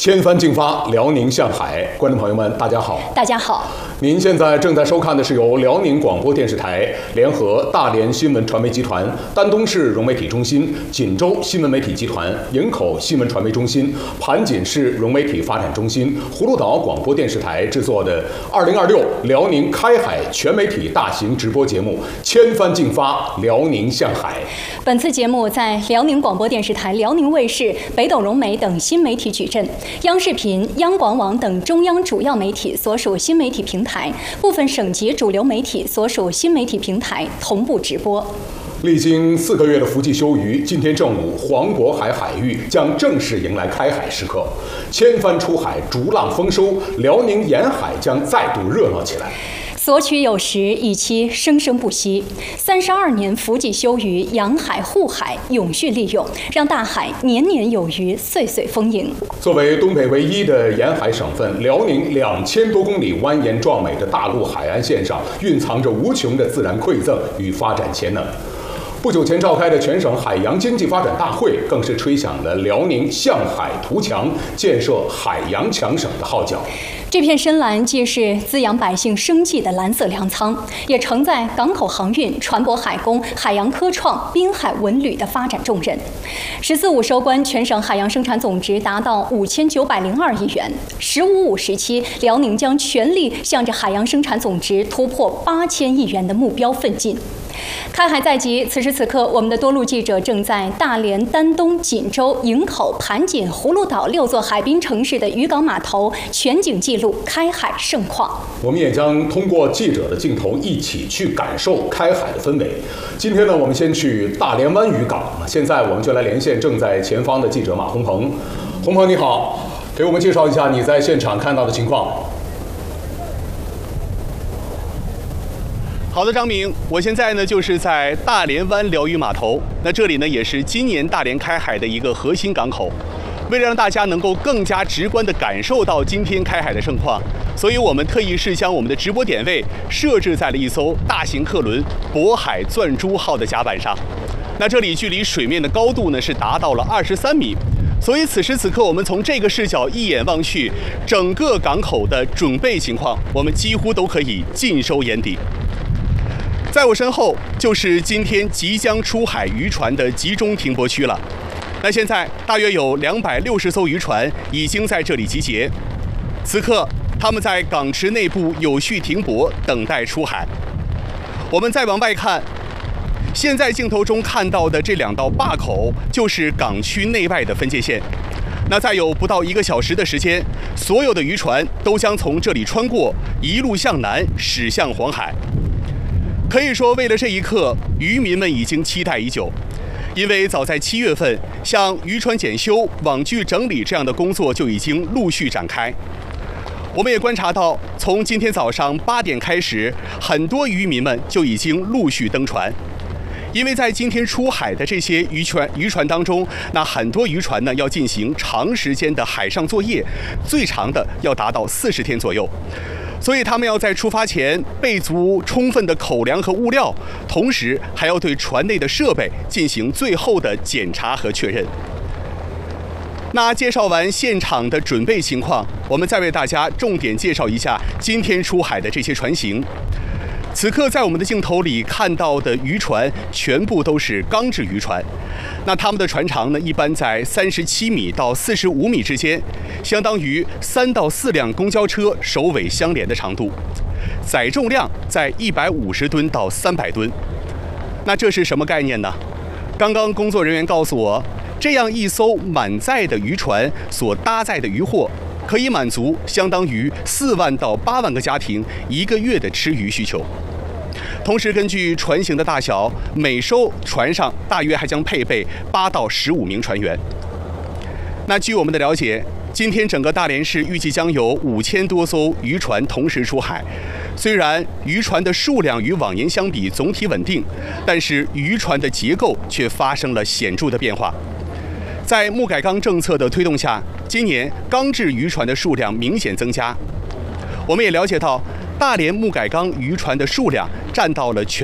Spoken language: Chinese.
千帆竞发，辽宁向海。观众朋友们，大家好。 大家好。 您现在正在收看的是由辽宁广播电视台联合大连新闻传媒集团、丹东市融媒体中心、锦州新闻媒体集团、营口新闻传媒中心、盘锦市融媒体发展中心、葫芦岛广播电视台制作的2026辽宁开海全媒体大型直播节目《千帆竞发，辽宁向海》。 本次节目在辽宁广播电视台、辽宁卫视、北斗融媒等新媒体矩阵、央视频、央广网等中央主要媒体所属新媒体平台、部分省级主流媒体所属新媒体平台同步直播。 历经4个月的伏季休渔，今天正午，黄渤海海域将正式迎来开海时刻。千帆出海，逐浪丰收，辽宁沿海将再度热闹起来。 索取有时，以期生生不息。32年伏季休渔，养海护海，永续利用，让大海年年有余，岁岁丰盈。 作为东北唯一的沿海省份，辽宁2000多公里蜿蜒壮美的大陆海岸线上，蕴藏着无穷的自然馈赠与发展潜能。不久前召开的全省海洋经济发展大会，更是吹响了辽宁向海图强、建设海洋强省的号角。 这片深蓝既是滋养百姓生计的蓝色粮仓，也承载港口航运、船舶海工、海洋科创、滨海文旅的发展重任。“14·5”收官，全省海洋生产总值达到5902亿元。“15·5”时期，辽宁将全力向着海洋生产总值突破8000亿元的目标奋进。开海在即，此时此刻，我们的多路记者正在大连、丹东、锦州、营口、盘锦、葫芦岛6座海滨城市的渔港码头全景记录开海盛况。 我们也将通过记者的镜头一起去感受开海的氛围。今天呢，我们先去大连湾渔港。现在我们就来连线正在前方的记者马红鹏。红鹏你好，给我们介绍一下你在现场看到的情况。 好的，张明，我现在呢就是在大连湾辽渔码头。那这里呢也是今年大连开海的一个核心港口。为了让大家能够更加直观地感受到今天开海的盛况，所以我们特意是将我们的直播点位设置在了一艘大型客轮“渤海钻珠号”的甲板上。那这里距离水面的高度呢是达到了23米。所以此时此刻，我们从这个视角一眼望去，整个港口的准备情况，我们几乎都可以尽收眼底。在我身后就是今天即将出海渔船的集中停泊区了。那现在大约有260艘渔船已经在这里集结，此刻他们在港池内部有序停泊，等待出海。我们再往外看，现在镜头中看到的这2道坝口就是港区内外的分界线。那再有不到1个小时的时间，所有的渔船都将从这里穿过，一路向南驶向黄海。可以说，为了这一刻，渔民们已经期待已久。因为早在7月份，像渔船检修、网具整理这样的工作就已经陆续展开。我们也观察到，从今天早上8点开始，很多渔民们就已经陆续登船。因为在今天出海的这些渔船当中，那很多渔船呢要进行长时间的海上作业，最长的要达到40天左右。所以他们要在出发前备足充分的口粮和物料，同时还要对船内的设备进行最后的检查和确认。那介绍完现场的准备情况，我们再为大家重点介绍一下今天出海的这些船型。此刻在我们的镜头里看到的渔船全部都是钢制渔船，那它们的船长呢一般在37米到45米之间，相当于3到4辆公交车首尾相连的长度，载重量在150吨到300吨。那这是什么概念呢？刚刚工作人员告诉我，这样一艘满载的渔船所搭载的渔获，可以满足相当于4万到8万个家庭1个月的吃鱼需求。同时，根据船型的大小，每艘船上大约还将配备8到15名船员。那据我们的了解，今天整个大连市预计将有5000多艘渔船同时出海。虽然渔船的数量与往年相比总体稳定，但是渔船的结构却发生了显著的变化。在木改钢政策的推动下，今年钢制渔船的数量明显增加。我们也了解到，大连木改钢渔船的数量占到了全